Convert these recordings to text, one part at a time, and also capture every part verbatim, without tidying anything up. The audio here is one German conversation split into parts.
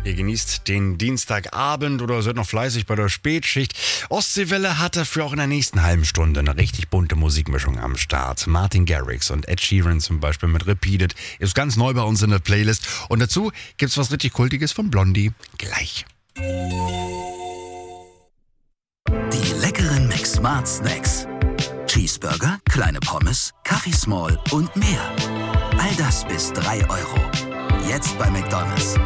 Ihr genießt den Dienstagabend oder seid noch fleißig bei der Spätschicht. Ostseewelle hat dafür auch in der nächsten halben Stunde eine richtig bunte Musikmischung am Start. Martin Garrix und Ed Sheeran zum Beispiel mit Repeated ist ganz neu bei uns in der Playlist. Und dazu gibt's was richtig Kultiges von Blondie. Gleich. Die leckeren McSmart Snacks. Cheeseburger, kleine Pommes, Kaffee Small und mehr. All das bis drei Euro. Jetzt bei McDonald's.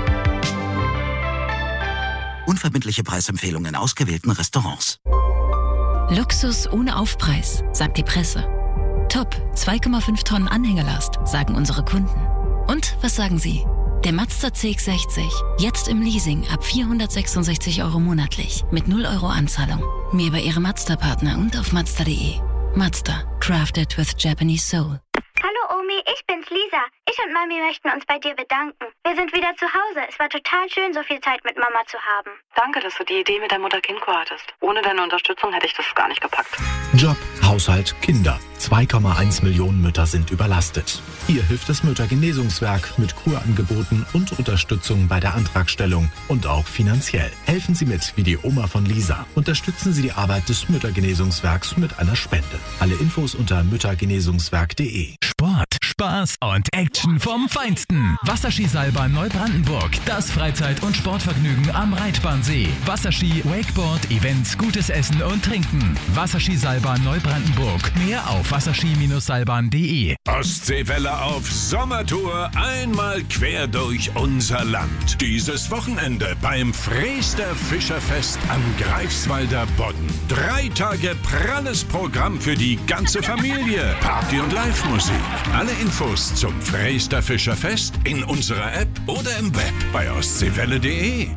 Unverbindliche Preisempfehlungen in ausgewählten Restaurants. Luxus ohne Aufpreis, sagt die Presse. Top, zwei Komma fünf Tonnen Anhängerlast, sagen unsere Kunden. Und was sagen Sie? Der Mazda C X sechzig, jetzt im Leasing ab vierhundertsechsundsechzig Euro monatlich, mit null Euro Anzahlung. Mehr bei Ihrem Mazda-Partner und auf mazda punkt de. Mazda, crafted with Japanese soul. Hallo Omi, ich bin's Lisa. Ich und Mami möchten uns bei dir bedanken. Wir sind wieder zu Hause. Es war total schön, so viel Zeit mit Mama zu haben. Danke, dass du die Idee mit der Mutter-Kind-Kur hattest. Ohne deine Unterstützung hätte ich das gar nicht gepackt. Job, Haushalt, Kinder. zwei Komma eins Millionen Mütter sind überlastet. Hier hilft das Müttergenesungswerk mit Kurangeboten und Unterstützung bei der Antragstellung und auch finanziell. Helfen Sie mit, wie die Oma von Lisa. Unterstützen Sie die Arbeit des Müttergenesungswerks mit einer Spende. Alle Infos unter müttergenesungswerk punkt de. Sport, Spaß und Action vom Feinsten. Wasserskiseilbahn Neubrandenburg. Das Freizeit- und Sportvergnügen am Reitbahnsee. Wasserski, Wakeboard, Events, gutes Essen und Trinken. Wasserskiseilbahn Neubrandenburg. Mehr auf wasserski Seilbahn punkt de. Ostseewelle auf Sommertour, einmal quer durch unser Land. Dieses Wochenende beim Freester Fischerfest am Greifswalder Bodden. Drei Tage pralles Programm für die ganze Familie. Party und Live-Musik. Alle Infos zum Freester Fischerfest in unserer App oder im Web bei ostseewelle punkt de.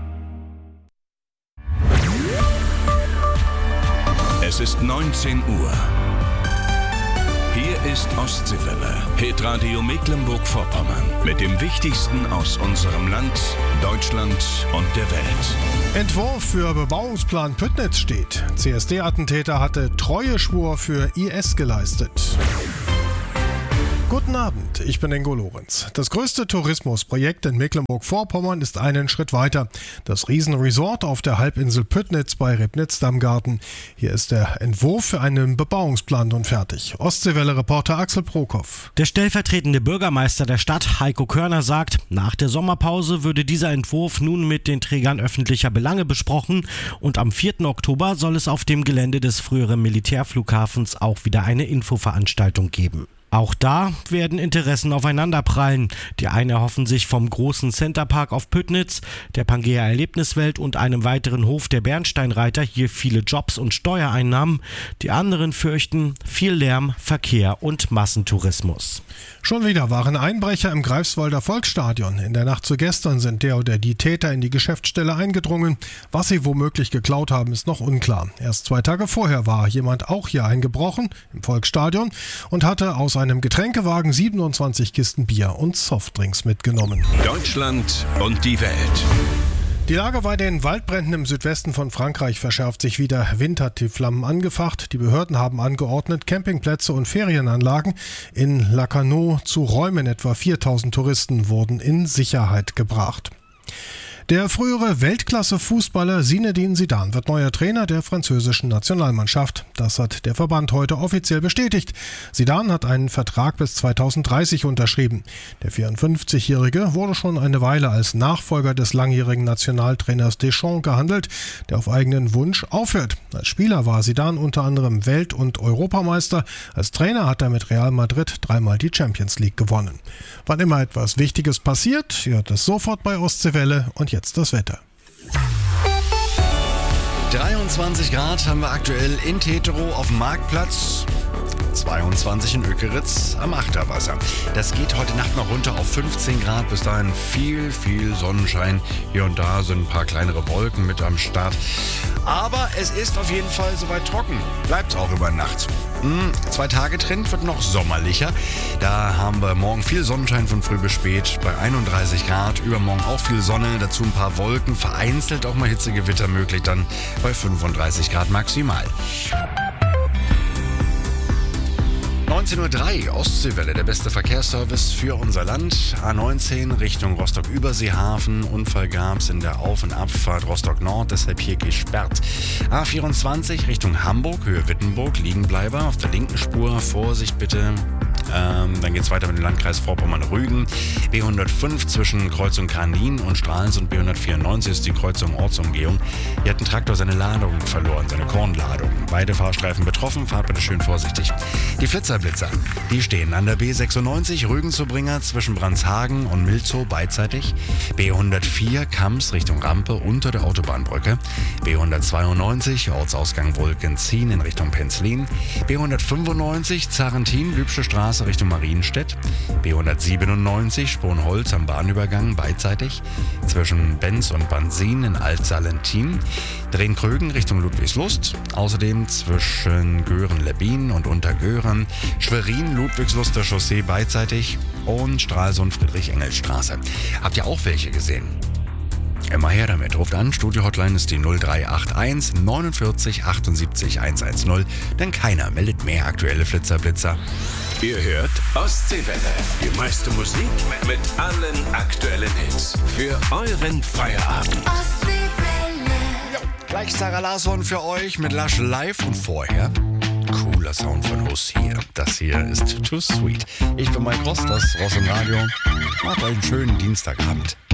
Es ist neunzehn Uhr. Hier ist Ostseewelle, Hitradio Mecklenburg-Vorpommern mit dem Wichtigsten aus unserem Land, Deutschland und der Welt. Entwurf für Bebauungsplan Püttnitz steht. C S D-Attentäter hatte Treueschwur für I S geleistet. Guten Abend, ich bin Ingo Lorenz. Das größte Tourismusprojekt in Mecklenburg-Vorpommern ist einen Schritt weiter. Das Riesenresort auf der Halbinsel Püttnitz bei Ribnitz-Dammgarten. Hier ist der Entwurf für einen Bebauungsplan nun fertig. Ostseewelle-Reporter Axel Prokop. Der stellvertretende Bürgermeister der Stadt, Heiko Körner, sagt, nach der Sommerpause würde dieser Entwurf nun mit den Trägern öffentlicher Belange besprochen und am vierten Oktober soll es auf dem Gelände des früheren Militärflughafens auch wieder eine Infoveranstaltung geben. Auch da werden Interessen aufeinanderprallen. Die einen erhoffen sich vom großen Centerpark auf Püttnitz, der Pangea Erlebniswelt und einem weiteren Hof der Bernsteinreiter hier viele Jobs und Steuereinnahmen. Die anderen fürchten viel Lärm, Verkehr und Massentourismus. Schon wieder waren Einbrecher im Greifswalder Volksstadion. In der Nacht zu gestern sind der oder die Täter in die Geschäftsstelle eingedrungen. Was sie womöglich geklaut haben, ist noch unklar. Erst zwei Tage vorher war jemand auch hier eingebrochen im Volksstadion und hatte aus einem Getränkewagen siebenundzwanzig Kisten Bier und Softdrinks mitgenommen. Deutschland und die Welt. Die Lage bei den Waldbränden im Südwesten von Frankreich verschärft sich wieder. Wind hat die Flammen angefacht. Die Behörden haben angeordnet, Campingplätze und Ferienanlagen in Lacanau zu räumen. Etwa viertausend Touristen wurden in Sicherheit gebracht. Der frühere Weltklasse-Fußballer Zinedine Zidane wird neuer Trainer der französischen Nationalmannschaft. Das hat der Verband heute offiziell bestätigt. Zidane hat einen Vertrag bis zweitausenddreißig unterschrieben. Der vierundfünfzigjährige wurde schon eine Weile als Nachfolger des langjährigen Nationaltrainers Deschamps gehandelt, der auf eigenen Wunsch aufhört. Als Spieler war Zidane unter anderem Welt- und Europameister. Als Trainer hat er mit Real Madrid dreimal die Champions League gewonnen. Wann immer etwas Wichtiges passiert, ihr hört es sofort bei Ostseewelle. Und jetzt das Wetter. dreiundzwanzig Grad haben wir aktuell in Teterow auf dem Marktplatz. zweiundzwanzig in Ökeritz am Achterwasser. Das geht heute Nacht noch runter auf fünfzehn Grad. Bis dahin viel, viel Sonnenschein. Hier und da sind ein paar kleinere Wolken mit am Start. Aber es ist auf jeden Fall soweit trocken. Bleibt auch über Nacht. Hm, zwei Tage Trend wird noch sommerlicher. Da haben wir morgen viel Sonnenschein von früh bis spät bei einunddreißig Grad. Übermorgen auch viel Sonne, dazu ein paar Wolken. Vereinzelt auch mal Hitzegewitter möglich, dann bei fünfunddreißig Grad maximal. neunzehn Uhr drei, Ostseewelle, der beste Verkehrsservice für unser Land. A neunzehn Richtung Rostock-Überseehafen. Unfall gab's in der Auf- und Abfahrt Rostock-Nord, deshalb hier gesperrt. A vierundzwanzig Richtung Hamburg, Höhe Wittenburg, Liegenbleiber. Auf der linken Spur, Vorsicht bitte. Ähm, dann geht's weiter mit dem Landkreis Vorpommern-Rügen. B hundertfünf zwischen Kreuzung Kanin und Stralsund. B hundertvierundneunzig ist die Kreuzung Ortsumgehung. Hier hat ein Traktor seine Ladung verloren, seine Kornladung. Beide Fahrstreifen betroffen, fahrt bitte schön vorsichtig. Die Flitzerblitzer, die stehen an der B sechsundneunzig Rügen-Zubringer zwischen Brandshagen und Milzow beidseitig. B hundertvier Kamms Richtung Rampe unter der Autobahnbrücke. B hundertzweiundneunzig Ortsausgang Wolkenzien in Richtung Penzlin. B hundertfünfundneunzig Zarentin-Lübsche Straße Richtung Marienstedt. B hundertsiebenundneunzig Sponholz am Bahnübergang beidseitig zwischen Benz und Bansin in Alt-Salentin. Drehn-Krögen Richtung Ludwigslust. Außerdem zwischen Göhren-Lebbin und Untergöhren. Schwerin-Ludwigsluster Chaussee beidseitig und Stralsund-Friedrich-Engels-Straße. Habt ihr auch welche gesehen? Immer her damit. Ruft an. Studio-Hotline ist die null drei acht eins neunundvierzig achtundsiebzig hundertzehn. Denn keiner meldet mehr aktuelle Flitzerblitzer. Ihr hört Ostseewelle. Die meiste Musik mit allen aktuellen Hits. Für euren Feierabend. Ostseewelle. Jo, gleich Sarah Larsson für euch mit Lush Live und vorher cooler Sound von Huss hier. Das hier ist Too Sweet. Ich bin Mike Rost, das Ross im Radio. Macht euch einen schönen Dienstagabend.